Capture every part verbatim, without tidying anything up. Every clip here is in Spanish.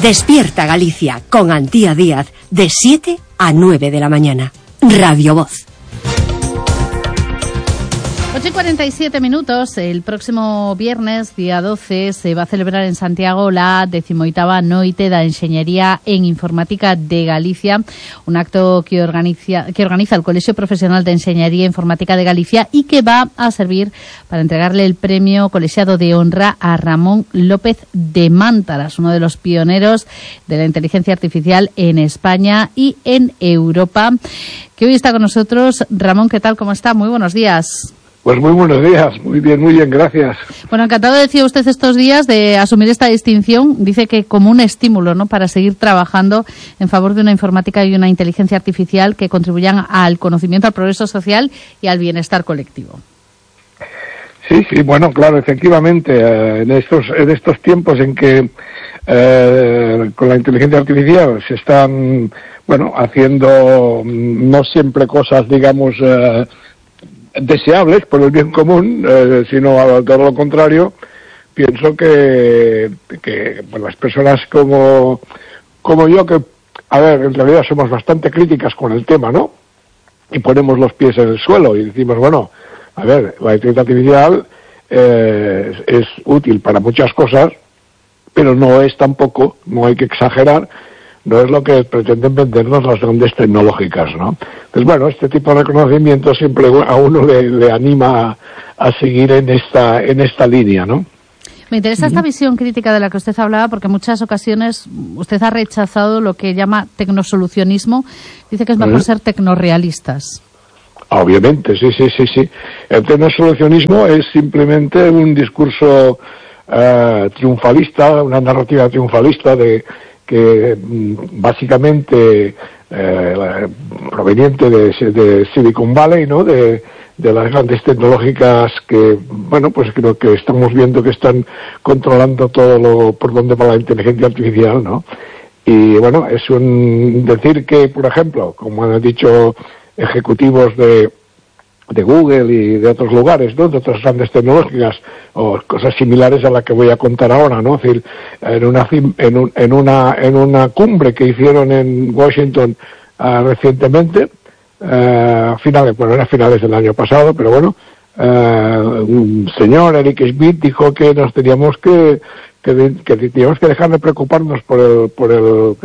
Despierta Galicia con Antía Díaz de siete a nueve de la mañana. Radio Voz. ocho y cuarenta y siete minutos. El próximo viernes, día doce, se va a celebrar en Santiago la decimoitava Noite da Enxeñería en Informática de Galicia, un acto que organiza, que organiza el Colegio Profesional de Enxeñería Informática de Galicia y que va a servir para entregarle el premio colegiado de honra a Ramón López de Mántaras, uno de los pioneros de la inteligencia artificial en España y en Europa, que hoy está con nosotros. Ramón, ¿qué tal? ¿Cómo está? Muy buenos días. Pues muy buenos días, muy bien, muy bien, gracias. Bueno, encantado, decía usted estos días, de asumir esta distinción. Dice que como un estímulo, ¿no?, para seguir trabajando en favor de una informática y una inteligencia artificial que contribuyan al conocimiento, al progreso social y al bienestar colectivo. Sí, sí, bueno, claro, efectivamente, eh, en estos en estos tiempos en que eh, con la inteligencia artificial se están, bueno, haciendo no siempre cosas, digamos, eh, deseables por el bien común, eh, sino a todo lo contrario, pienso que, que bueno, las personas como, como yo, que, a ver, en realidad somos bastante críticas con el tema, ¿no? Y ponemos los pies en el suelo y decimos, bueno, a ver, la inteligencia artificial eh, es, es útil para muchas cosas, pero no es tampoco, no hay que exagerar, no es lo que pretenden vendernos las grandes tecnológicas, ¿no? Pues bueno, este tipo de reconocimiento siempre a uno le, le anima a, a seguir en esta en esta línea, ¿no? Me interesa esta visión crítica de la que usted hablaba, porque en muchas ocasiones usted ha rechazado lo que llama tecnosolucionismo. Dice que es mejor ser tecnorrealistas. Obviamente, sí, sí, sí, sí. El tecnosolucionismo es simplemente un discurso uh, triunfalista, una narrativa triunfalista de que básicamente eh, proveniente de, de Silicon Valley, ¿no?, de, de las grandes tecnológicas que, bueno, pues creo que estamos viendo que están controlando todo lo por donde va la inteligencia artificial, ¿no? Y bueno, es un decir que, por ejemplo, como han dicho ejecutivos de de Google y de otros lugares, ¿no?, de otras grandes tecnológicas o cosas similares a la que voy a contar ahora, ¿no? Es decir, en una en, un, en una en una cumbre que hicieron en Washington uh, recientemente, uh, finales, bueno, era finales del año pasado, pero bueno, uh, un señor, Eric Schmidt, dijo que nos teníamos que que, que teníamos que dejar de preocuparnos por el por el,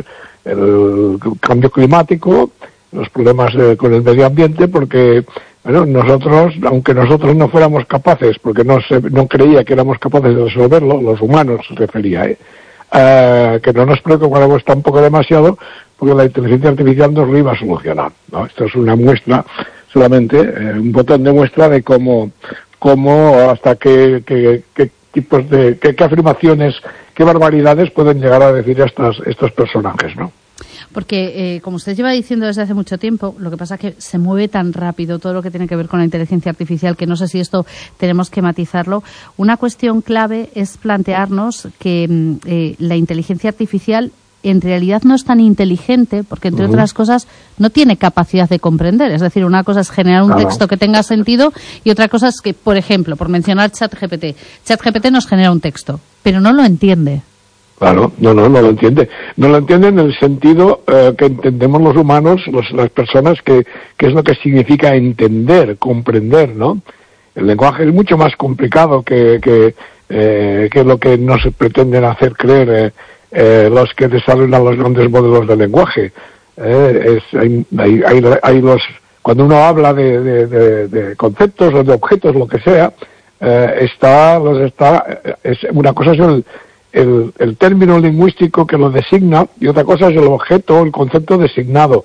el cambio climático, los problemas de, con el medio ambiente, porque bueno, nosotros, aunque nosotros no fuéramos capaces, porque no se, no creía que éramos capaces de resolverlo, los humanos se refería, ¿eh? Uh, que no nos preocupáramos tampoco demasiado, porque la inteligencia artificial nos lo iba a solucionar, ¿no? Esto es una muestra, solamente, eh, un botón de muestra de cómo, cómo hasta qué, qué, qué tipos de, qué, qué afirmaciones, qué barbaridades pueden llegar a decir estos, estos personajes, ¿no? Porque, eh, como usted lleva diciendo desde hace mucho tiempo, lo que pasa es que se mueve tan rápido todo lo que tiene que ver con la inteligencia artificial, que no sé si esto tenemos que matizarlo. Una cuestión clave es plantearnos que eh, la inteligencia artificial en realidad no es tan inteligente, porque entre uh-huh. otras cosas no tiene capacidad de comprender. Es decir, una cosa es generar un claro. texto que tenga sentido y otra cosa es que, por ejemplo, por mencionar ChatGPT, ChatGPT nos genera un texto, pero no lo entiende. Claro, no, no, no lo entiende. No lo entiende en el sentido eh, que entendemos los humanos, los, las personas, que, que es lo que significa entender, comprender, ¿no? El lenguaje es mucho más complicado que, que, eh, que lo que nos pretenden hacer creer eh, eh, los que desarrollan los grandes modelos de lenguaje. Eh, es, hay, hay, hay, hay los, cuando uno habla de, de, de, de conceptos o de objetos, lo que sea, eh, está, los está, es, una cosa es el El, el término lingüístico que lo designa y otra cosa es el objeto, el concepto designado.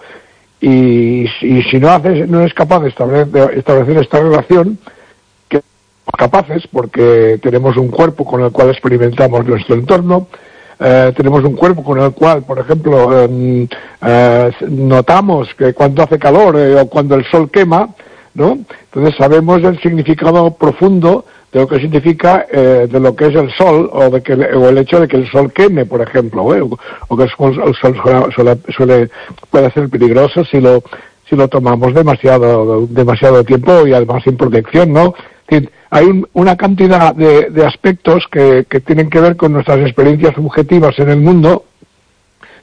Y, y si no haces, no eres capaz de establecer, de establecer esta relación, que somos capaces, porque tenemos un cuerpo con el cual experimentamos nuestro entorno, eh, tenemos un cuerpo con el cual, por ejemplo, eh, eh, notamos que cuando hace calor eh, o cuando el sol quema, ¿no? Entonces sabemos el significado profundo de lo que significa eh, de lo que es el sol o de que o el hecho de que el sol queme, por ejemplo, ¿eh? o, o que el sol, el sol suele, suele puede ser peligroso si lo si lo tomamos demasiado demasiado tiempo y además sin protección, ¿no? Es decir, hay un, una cantidad de, de aspectos que, que tienen que ver con nuestras experiencias subjetivas en el mundo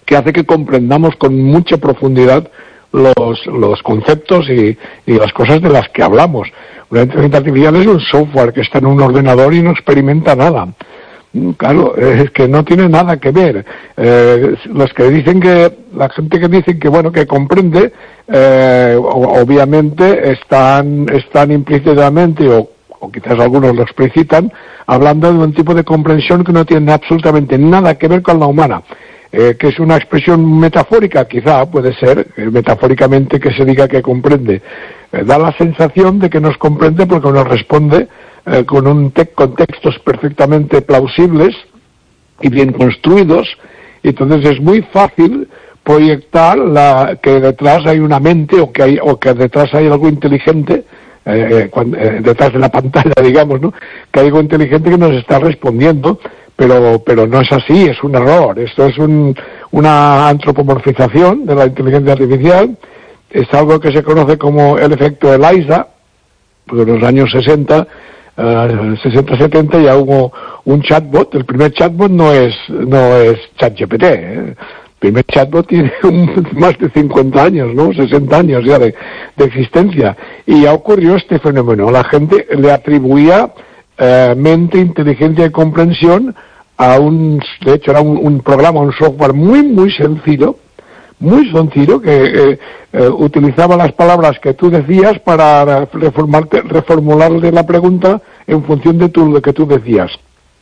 que hace que comprendamos con mucha profundidad los, los conceptos y, y las cosas de las que hablamos. Una inteligencia artificial es un software que está en un ordenador y no experimenta nada. Claro, es que no tiene nada que ver. Eh, los que dicen que, la gente que dice que bueno, que comprende, eh, obviamente están, están implícitamente, o, o quizás algunos lo explicitan, hablando de un tipo de comprensión que no tiene absolutamente nada que ver con la humana. Eh, que es una expresión metafórica, quizá puede ser, eh, metafóricamente que se diga que comprende. Eh, da la sensación de que nos comprende porque nos responde eh, con un te- con textos perfectamente plausibles y bien construidos, y entonces es muy fácil proyectar la, que detrás hay una mente o que hay, o que detrás hay algo inteligente, eh, cuando, eh, detrás de la pantalla, digamos, ¿no? Que hay algo inteligente que nos está respondiendo. Pero, pero no es así, es un error. Esto es un, una antropomorfización de la inteligencia artificial. Es algo que se conoce como el efecto Eliza. Porque en los años sesenta, uh, sesenta setenta ya hubo un chatbot. El primer chatbot no es, no es ChatGPT, ¿eh? El primer chatbot tiene un, más de cincuenta años, ¿no? sesenta años ya de, de existencia. Y ya ocurrió este fenómeno. La gente le atribuía uh, mente, inteligencia y comprensión a un, de hecho era un, un programa, un software muy, muy sencillo, muy sencillo, que eh, eh, utilizaba las palabras que tú decías para reformarte, reformularle la pregunta en función de tu, lo que tú decías.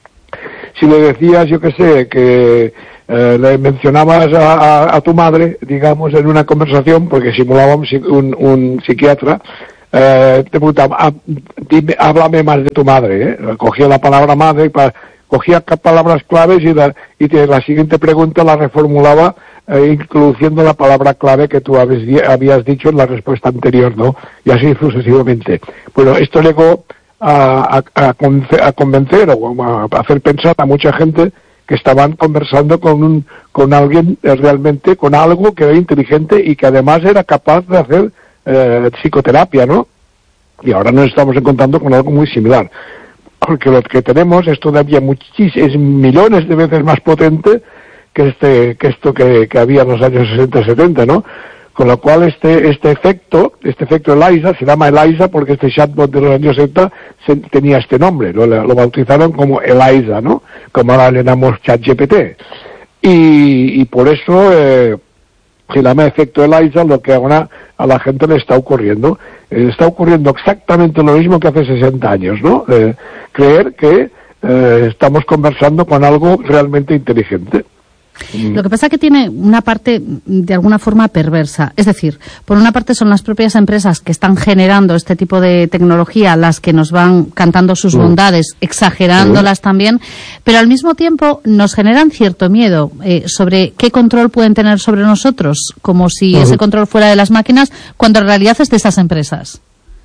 Si le decías, yo qué sé, que eh, le mencionabas a, a, a tu madre, digamos, en una conversación, porque simulaba un, un, un psiquiatra, eh, te preguntaba, ah, dime, háblame más de tu madre, ¿eh? Cogía la palabra madre para... Cogía palabras claves y la, y te, la siguiente pregunta la reformulaba eh, incluyendo la palabra clave que tú habías, habías dicho en la respuesta anterior, ¿no? Y así sucesivamente. Bueno, esto llegó a, a, a, a convencer o a hacer pensar a mucha gente que estaban conversando con un, con alguien eh, realmente, con algo que era inteligente y que además era capaz de hacer eh, psicoterapia, ¿no? Y ahora nos estamos encontrando con algo muy similar. Porque lo que tenemos es todavía muchísimos, es millones de veces más potente que este, que esto que, que había en los años sesenta setenta, ¿no? Con lo cual este, este efecto, este efecto Eliza, se llama Eliza porque este chatbot de los años sesenta se, tenía este nombre, lo, lo bautizaron como Eliza, ¿no? Como ahora le llamamos ChatGPT. Y, y por eso, eh, se llama efecto Eliza, lo que ahora a la gente le está ocurriendo. Eh, está ocurriendo exactamente lo mismo que hace sesenta años, ¿no? Eh, creer que eh, estamos conversando con algo realmente inteligente. Lo que pasa es que tiene una parte de alguna forma perversa. Es decir, por una parte son las propias empresas que están generando este tipo de tecnología las que nos van cantando sus mm. bondades, exagerándolas mm. también, pero al mismo tiempo nos generan cierto miedo eh, sobre qué control pueden tener sobre nosotros, como si mm. ese control fuera de las máquinas, cuando en realidad es de esas empresas.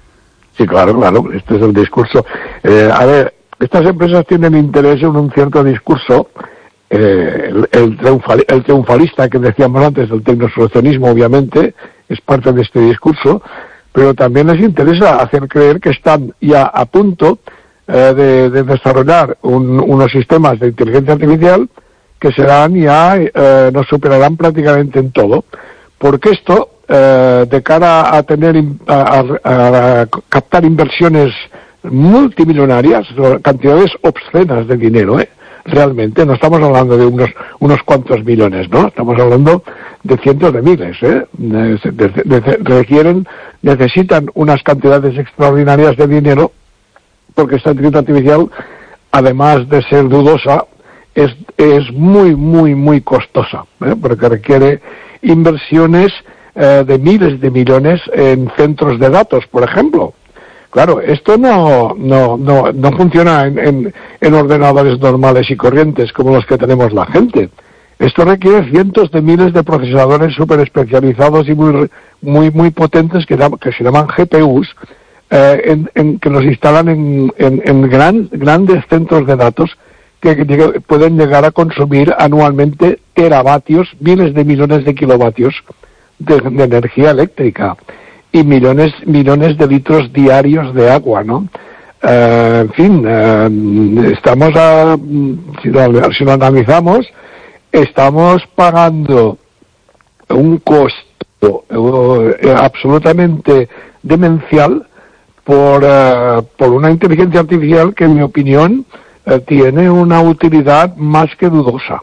Sí, claro, claro. Este es el discurso. Eh, a ver, estas empresas tienen interés en un cierto discurso. Eh, el, el, triunfal, el triunfalista que decíamos antes, el tecnosolucionismo, obviamente, es parte de este discurso, pero también les interesa hacer creer que están ya a punto eh, de, de desarrollar un, unos sistemas de inteligencia artificial que serán ya, eh, nos superarán prácticamente en todo. Porque esto, eh, de cara a tener, a, a, a captar inversiones multimillonarias, cantidades obscenas de dinero, ¿eh? Realmente, no estamos hablando de unos unos cuantos millones, ¿no? Estamos hablando de cientos de miles, ¿eh? De, de, de, requieren, necesitan unas cantidades extraordinarias de dinero, porque esta inteligencia artificial, además de ser dudosa, es, es muy, muy, muy costosa, ¿eh? Porque requiere inversiones eh, de miles de millones en centros de datos, por ejemplo. Claro, esto no no no no funciona en, en, en ordenadores normales y corrientes como los que tenemos la gente. Esto requiere cientos de miles de procesadores súper especializados y muy muy muy potentes que, que se llaman G P Us, eh, en, en, que los instalan en, en, en gran, grandes centros de datos que, que pueden llegar a consumir anualmente teravatios, miles de millones de kilovatios de, de energía eléctrica. Y millones, millones de litros diarios de agua, ¿no? Uh, en fin, uh, estamos a, si lo, si lo analizamos, estamos pagando un costo eh, absolutamente demencial por, uh, por una inteligencia artificial que, en mi opinión, uh, tiene una utilidad más que dudosa.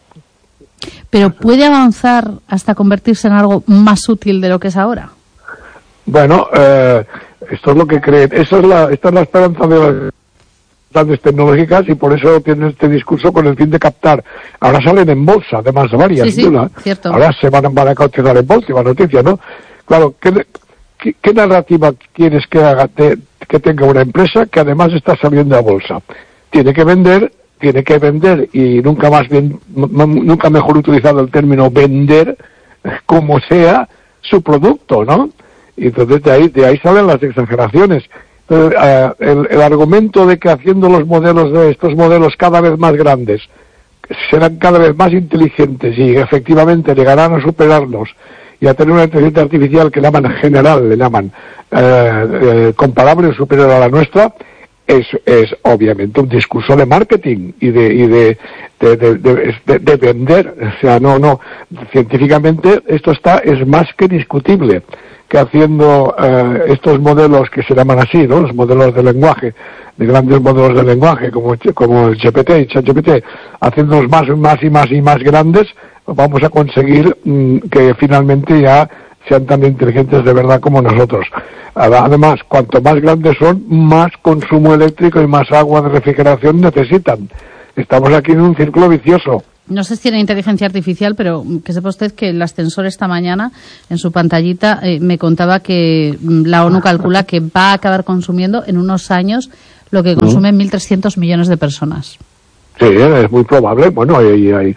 ¿Pero puede avanzar hasta convertirse en algo más útil de lo que es ahora? Bueno, uh, esto es lo que creen. Esa es la, esta es la esperanza de las grandes tecnológicas, y por eso tienen este discurso con el fin de captar. Ahora salen en bolsa, además de varias. Sí, sí, cierto. Ahora se van, van a cotizar en bolsa, última noticia, ¿no? Claro, ¿qué, qué, qué narrativa quieres que haga de, que tenga una empresa que además está saliendo a bolsa? Tiene que vender, tiene que vender, y nunca más bien, nunca mejor utilizado el término vender, como sea, su producto, ¿no? Y entonces de ahí, de ahí salen las exageraciones. Entonces, uh, el, el argumento de que haciendo los modelos de estos modelos cada vez más grandes serán cada vez más inteligentes y efectivamente llegarán a superarnos y a tener una inteligencia artificial que llaman general, le llaman eh, eh, comparable o superior a la nuestra, es, es obviamente un discurso de marketing y de y de de, de, de, de, de vender. O sea, no, no, científicamente esto está es más que discutible, que haciendo eh, estos modelos que se llaman así, ¿no? Los modelos de lenguaje, de grandes modelos de lenguaje, como, como el G P T y ChatGPT, haciéndolos más, más y más y más grandes, vamos a conseguir mmm, que finalmente ya sean tan inteligentes de verdad como nosotros. Además, cuanto más grandes son, más consumo eléctrico y más agua de refrigeración necesitan. Estamos aquí en un círculo vicioso. No sé si tiene inteligencia artificial, pero que sepa usted que el ascensor esta mañana, en su pantallita, eh, me contaba que la ONU calcula que va a acabar consumiendo en unos años lo que consumen mil trescientos millones de personas. Sí, es muy probable. Bueno, hay, hay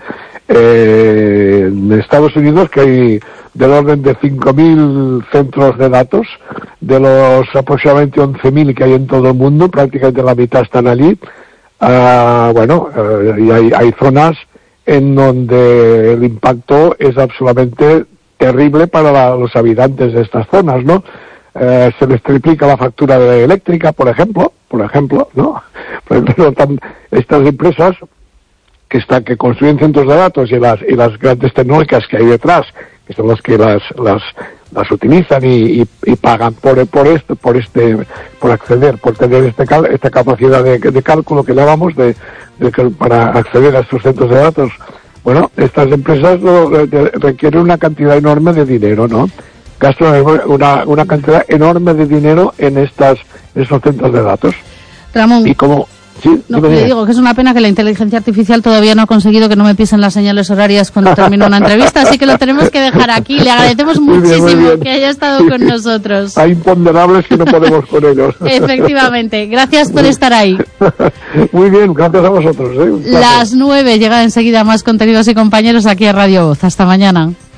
eh, en Estados Unidos que hay del orden de cinco mil centros de datos, de los aproximadamente once mil que hay en todo el mundo, prácticamente la mitad están allí. Uh, bueno, uh, y hay, hay zonas en donde el impacto es absolutamente terrible para la, los habitantes de estas zonas, ¿no? Eh, se les triplica la factura de eléctrica, por ejemplo, por ejemplo, ¿no? Pero tan, estas empresas que están que construyen centros de datos y las y las grandes tecnológicas que hay detrás, que son las que las las las utilizan y, y, y pagan por por esto, por este, por acceder, por tener este cal, esta capacidad de, de cálculo que llamamos de, de para acceder a estos centros de datos. Bueno, estas empresas lo, de, requieren una cantidad enorme de dinero, ¿no? Gastan una una cantidad enorme de dinero en estas en estos centros de datos. Ramón. Y como Sí, no, le digo que es una pena que la inteligencia artificial todavía no ha conseguido que no me pisen las señales horarias cuando termino una entrevista, así que lo tenemos que dejar aquí. Le agradecemos muy muchísimo bien, bien. que haya estado sí, con nosotros. Hay imponderables que no podemos con ellos. Efectivamente. Gracias por estar ahí. Muy bien, gracias a vosotros. ¿eh? Las nueve, llega enseguida más contenidos y compañeros aquí a Radio Voz. Hasta mañana.